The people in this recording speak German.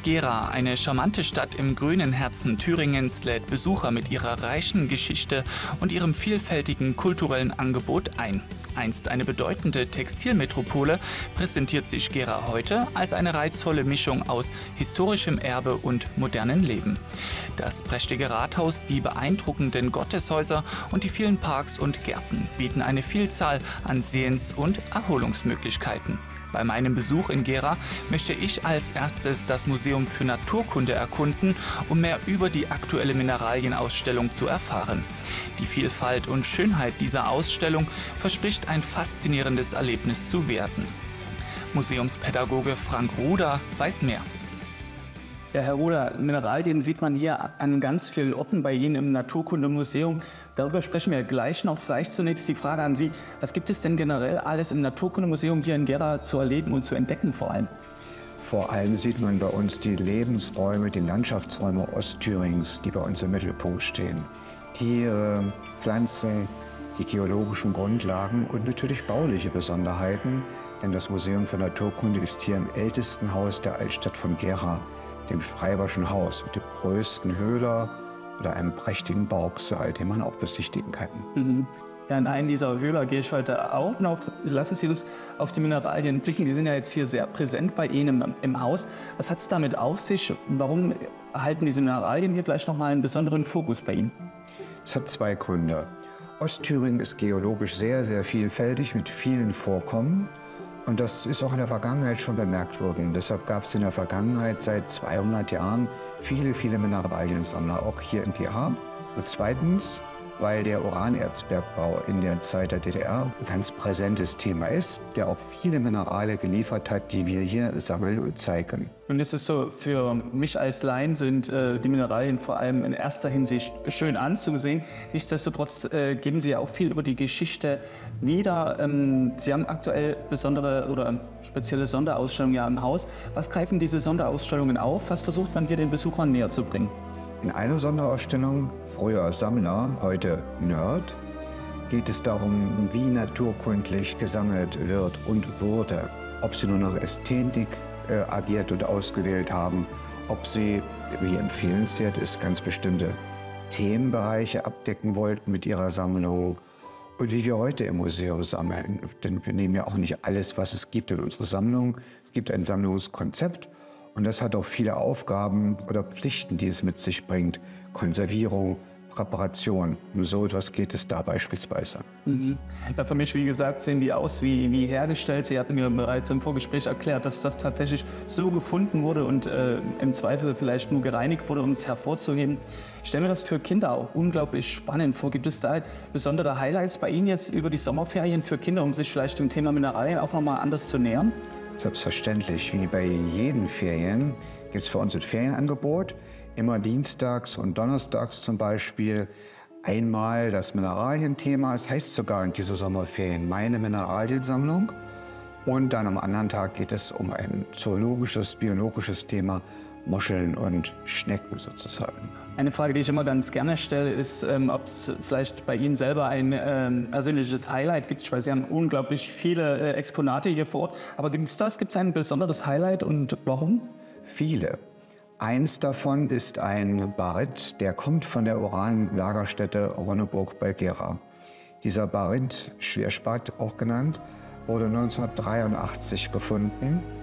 Gera, eine charmante Stadt im grünen Herzen Thüringens, lädt Besucher mit ihrer reichen Geschichte und ihrem vielfältigen kulturellen Angebot ein. Einst eine bedeutende Textilmetropole, präsentiert sich Gera heute als eine reizvolle Mischung aus historischem Erbe und modernem Leben. Das prächtige Rathaus, die beeindruckenden Gotteshäuser und die vielen Parks und Gärten bieten eine Vielzahl an Sehens- und Erholungsmöglichkeiten. Bei meinem Besuch in Gera möchte ich als erstes das Museum für Naturkunde erkunden, um mehr über die aktuelle Mineralienausstellung zu erfahren. Die Vielfalt und Schönheit dieser Ausstellung verspricht ein faszinierendes Erlebnis zu werden. Museumspädagoge Frank Ruder weiß mehr. Ja, Herr Ruder, Mineralien sieht man hier an ganz vielen Orten bei Ihnen im Naturkundemuseum. Darüber sprechen wir gleich noch. Vielleicht zunächst die Frage an Sie. Was gibt es denn generell alles im Naturkundemuseum hier in Gera zu erleben und zu entdecken vor allem? Vor allem sieht man bei uns die Lebensräume, die Landschaftsräume Ostthürings, die bei uns im Mittelpunkt stehen. Tiere, Pflanzen, die geologischen Grundlagen und natürlich bauliche Besonderheiten. Denn das Museum für Naturkunde ist hier im ältesten Haus der Altstadt von Gera, dem Schreiberschen Haus, mit dem größten Höhler oder einem prächtigen Borgsaal, den man auch besichtigen kann. Ja, in einen dieser Höhler gehe ich heute auch noch. Lassen Sie uns auf die Mineralien blicken. Die sind ja jetzt hier sehr präsent bei Ihnen im Haus. Was hat es damit auf sich? Warum erhalten diese Mineralien hier vielleicht nochmal einen besonderen Fokus bei Ihnen? Es hat zwei Gründe. Ostthüringen ist geologisch sehr, sehr vielfältig mit vielen Vorkommen. Und das ist auch in der Vergangenheit schon bemerkt worden. Deshalb gab es in der Vergangenheit seit 200 Jahren viele, viele Mineraliensammler, auch hier in Gera. Und zweitens, weil der Uranerzbergbau in der Zeit der DDR ein ganz präsentes Thema ist, der auch viele Minerale geliefert hat, die wir hier sammeln und zeigen. Nun ist es so, für mich als Laien sind die Mineralien vor allem in erster Hinsicht schön anzusehen. Nichtsdestotrotz geben Sie ja auch viel über die Geschichte wieder. Sie haben aktuell besondere oder spezielle Sonderausstellungen ja im Haus. Was greifen diese Sonderausstellungen auf? Was versucht man hier den Besuchern näher zu bringen? In einer Sonderausstellung, früher Sammler, heute Nerd, geht es darum, wie naturkundlich gesammelt wird und wurde. Ob sie nur nach Ästhetik agiert und ausgewählt haben, ob sie, wie empfehlenswert ist, ganz bestimmte Themenbereiche abdecken wollten mit ihrer Sammlung und wie wir heute im Museum sammeln. Denn wir nehmen ja auch nicht alles, was es gibt in unserer Sammlung. Es gibt ein Sammlungskonzept. Und das hat auch viele Aufgaben oder Pflichten, die es mit sich bringt. Konservierung, Präparation. Um so etwas geht es da beispielsweise. Ja, für mich, wie gesagt, sehen die aus wie hergestellt. Sie hatten mir bereits im Vorgespräch erklärt, dass das tatsächlich so gefunden wurde und im Zweifel vielleicht nur gereinigt wurde, um es hervorzuheben. Ich stelle mir das für Kinder auch unglaublich spannend vor. Gibt es da besondere Highlights bei Ihnen jetzt über die Sommerferien für Kinder, um sich vielleicht dem Thema Mineralien auch noch mal anders zu nähern? Selbstverständlich, wie bei jeden Ferien gibt es für uns ein Ferienangebot. Immer dienstags und donnerstags zum Beispiel einmal das Mineralienthema. Es heißt sogar in dieser Sommerferien meine Mineraliensammlung. Und dann am anderen Tag geht es um ein zoologisches, biologisches Thema, Muscheln und Schnecken sozusagen. Eine Frage, die ich immer ganz gerne stelle, ist, ob es vielleicht bei Ihnen selber ein persönliches Highlight gibt. Ich weiß, Sie haben unglaublich viele Exponate hier vor Ort. Aber gibt es das? Gibt es ein besonderes Highlight und warum? Viele. Eins davon ist ein Baryt, der kommt von der Uranlagerstätte Ronneburg bei Gera. Dieser Baryt, Schwerspat auch genannt, wurde 1983 gefunden